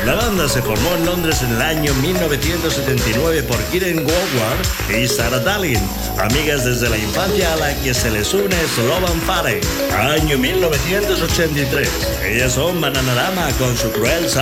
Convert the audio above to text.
La banda se formó en Londres en el año 1979 por Kieran Woodward y Sarah Dallin, amigas desde la infancia a la que se les une Slovan Fare. Año 1983. Ellas son Bananarama con su Cruel